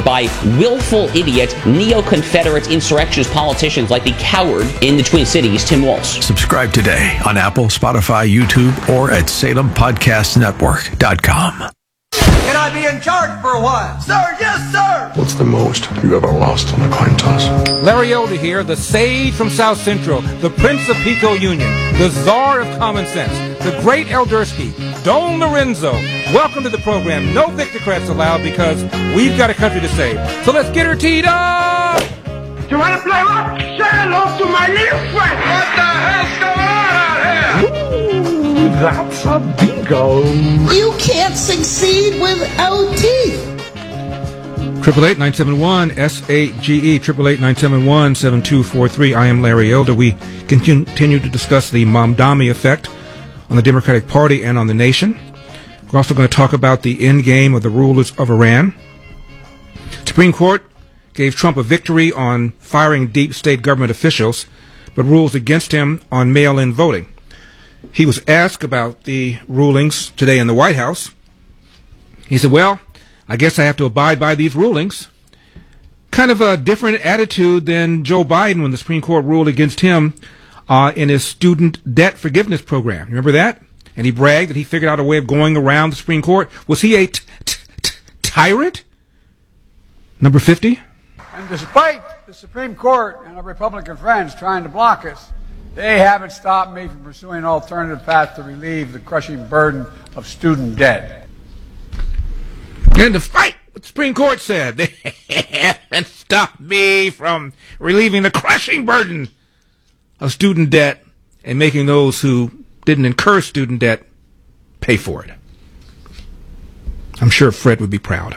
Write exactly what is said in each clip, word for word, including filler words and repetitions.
by willful idiot, neo-Confederate insurrectionist politicians like the coward in the Twin Cities, Tim Walz. Subscribe today on Apple, Spotify, YouTube, or at Salem Podcast Network dot com. Can I be in charge for a while? Sir, yes, sir! What's the most you ever lost on a coin toss? Larry Elder here, the sage from South Central, the Prince of Pico Union, the czar of common sense, the great Eldersky, Don Lorenzo. Welcome to the program. No Victocrats allowed because we've got a country to save. So let's get her teed up! You want to play what? Say hello to my little friend! What the hell's going on out here? Ooh, that's a bingo. You can't succeed without teeth. Triple eight nine seven one S A G E triple eight nine seven one seven two four three. I am Larry Elder. We continue to discuss the Mamdani effect on the Democratic Party and on the nation. We're also going to talk about the end game of the rulers of Iran. Supreme Court gave Trump a victory on firing deep state government officials, but rules against him on mail-in voting. He was asked about the rulings today in the White House. He said, well, I guess I have to abide by these rulings. Kind of a different attitude than Joe Biden when the Supreme Court ruled against him uh, in his student debt forgiveness program. Remember that? And he bragged that he figured out a way of going around the Supreme Court. Was he a t- t- t- tyrant? Number fifty? And despite the Supreme Court and our Republican friends trying to block us, they haven't stopped me from pursuing an alternative path to relieve the crushing burden of student debt. And despite what the Supreme Court said, they haven't stopped me from relieving the crushing burden of student debt and making those who didn't incur student debt pay for it. I'm sure Fred would be proud.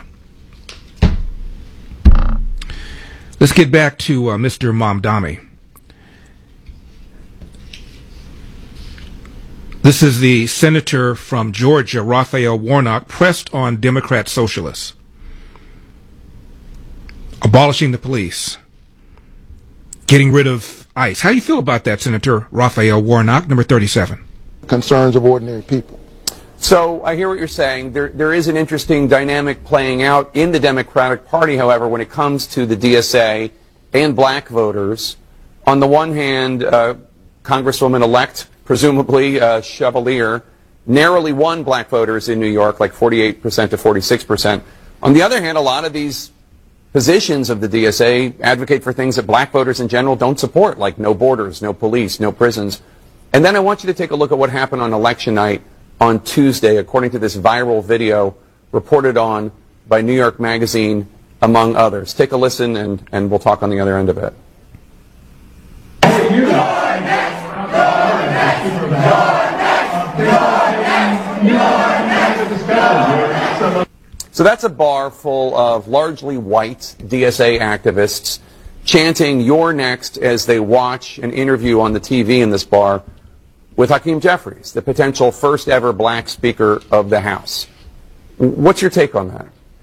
Let's get back to uh, Mister Mamdani. This is the senator from Georgia, Raphael Warnock, pressed on Democrat socialists. Abolishing the police. Getting rid of ICE. How do you feel about that, Senator Raphael Warnock, number thirty-seven? Concerns of ordinary people. So I hear what you're saying. There, there is an interesting dynamic playing out in the Democratic Party, however, when it comes to the D S A and black voters. On the one hand, uh, Congresswoman-elect, presumably uh, Chevalier, narrowly won black voters in New York, like forty-eight percent to forty-six percent. On the other hand, a lot of these positions of the D S A advocate for things that black voters in general don't support, like no borders, no police, no prisons. And then I want you to take a look at what happened on election night on Tuesday, according to this viral video reported on by New York Magazine, among others. Take a listen, and, and we'll talk on the other end of it. So that's a bar full of largely white D S A activists chanting "You're next" as they watch an interview on the T V in this bar with Hakeem Jeffries, the potential first ever black Speaker of the House. What's your take on that?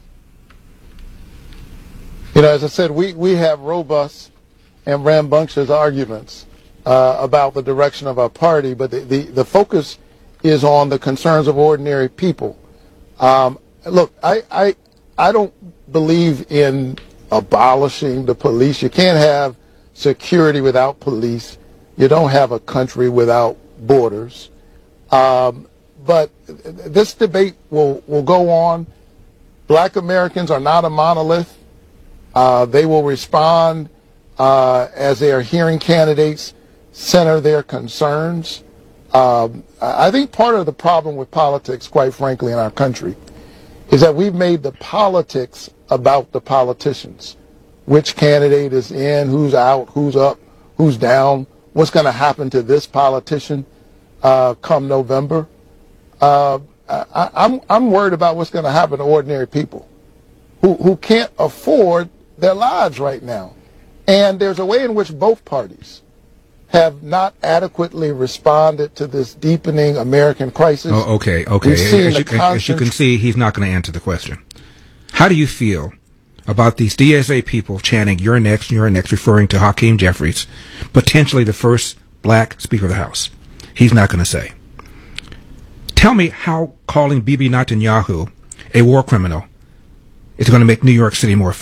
You know, as I said, we, we have robust and rambunctious arguments uh, about the direction of our party, but the, the, the focus is on the concerns of ordinary people. Um, look, I, I, I don't believe in abolishing the police. You can't have security without police. You don't have a country without borders. Um, but this debate will, will go on. Black Americans are not a monolith. Uh, they will respond uh, as they are hearing candidates center their concerns. Um, I think part of the problem with politics, quite frankly, in our country is that we've made the politics about the politicians. Which candidate is in, who's out, who's up, who's down, what's going to happen to this politician uh, come November. Uh, I, I'm, I'm worried about what's going to happen to ordinary people who, who can't afford their lives right now. And there's a way in which both parties have not adequately responded to this deepening American crisis. Oh, okay, okay. As you, as you can see, he's not going to answer the question. How do you feel about these D S A people chanting "You're next, you're next," referring to Hakeem Jeffries, potentially the first black Speaker of the House? He's not going to say. Tell me how calling Bibi Netanyahu a war criminal is going to make New York City more